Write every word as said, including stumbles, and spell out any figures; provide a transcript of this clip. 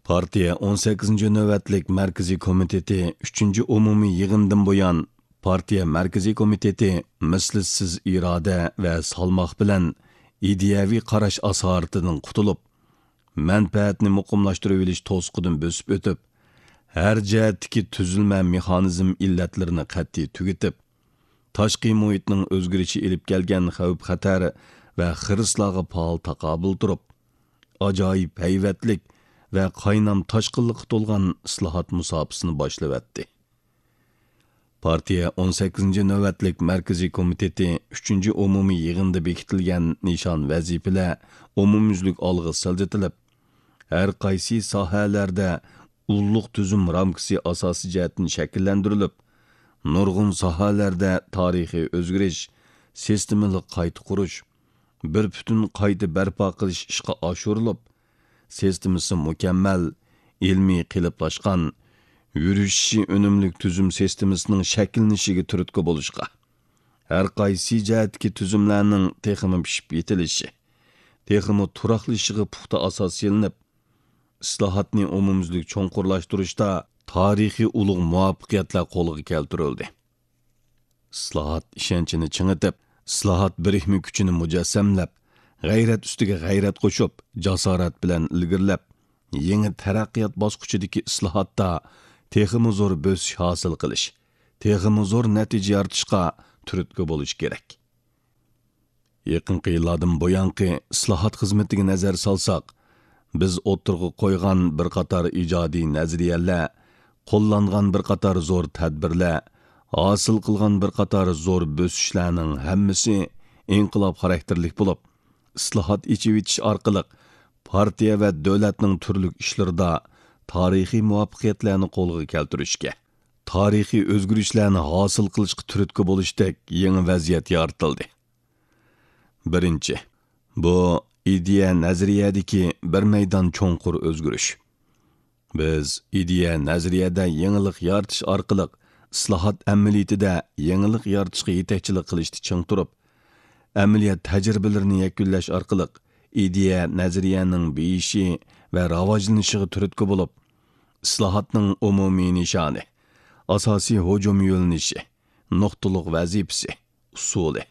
Partiya on sakkizinchi navbatlik Markaziy komiteti uchinchi umumiy yig'indan buyon partiya Markaziy komiteti mislsiz iroda va salmoq bilan ideyaviy qarash asoratidan qutulib, manfaatni muqimlashtirib olish to'sqidan bo'sib o'tib, har jihatdagi tuzilma mexanizm illatlarini qat'iy tugatib, tashqi muhitning o'zgarishi elib kelgan xavf-xatar va xirislarga faol taqobil turib, ajoyib hayvatlik va qaynam toshqinliqqa to'lgan islohot musofasini boshlab Partiya on sakkizinchi navbatlik Markaziy komiteti uchinchi umumiy yig'inda bekitilgan nishon vazifalar umumyuzlik olg'a siljitilib, har qaysi sohalarda ulluq tuzum ramkasi asosi jihatdan shakllantirilib, nurg'un sohalarda tarixiy o'zgarish, sistemalik qayta qurish, bir butun qayta barpo qilish ishga oshirilib, sistemasi mukammal, ilmiy qiliplashgan, yurishi unumli tuzum sistemasining shakllanishiga turtki bo'lishga, har qaysi jihatdagi tuzumlarning texmi pishib yetilishi, texmi turaqlishiga puxta asos yelinib, islohotni umumyuzlik cho'nqurlashtirishda tarixiy ulug' muvaffaqiyatlar qo'lga keltirildi. Islohot ishonchini chingitib, islohot birikmi kuchini mujassamlab, g'ayrat ustiga g'ayrat qo'shib, jasorat bilan ilgirlab, yangi taraqqiyot bosqichidagi islohotda texmi zo'r bo'sish hosil qilish, texmi zo'r natija yoritishga turtki bo'lish kerak. Yaqinqi yillardan buyanqi islohot xizmatiga nazar solsak, biz o'tirg'i qo'ygan bir qator ijodiy nazariyalar, qo'llangan bir qator zo'r tadbirlar, hosil qilgan bir qator zo'r bo'sishlarning hammasi inqilob xarakterlik bo'lib, islohot ichivitish orqali partiya va davlatning turli ishlarida tarixiy muvaffaqiyatlarni qo'lga keltirishga, tarixiy o'zgarishlarni hosil qilishga turtki bo'lishdek yangi vaziyat yaratildi. Birinchi, bu ideya nazariyadagi bir maydon cho'nqur o'zgarish. Biz ideya nazariyada yangilik yaratish orqali islohot amaliyotida yangilik yaratishga yetakchilik qilishni ching turib, amaliyot tajribalarini yakunlash orqali ideya nazariyaning beyishi va rivojlanishiga turtki bo'lib, islohotning umumiy nishoni, asosiy hujum yo'linishi, nuqtaliq vazifasi, usuli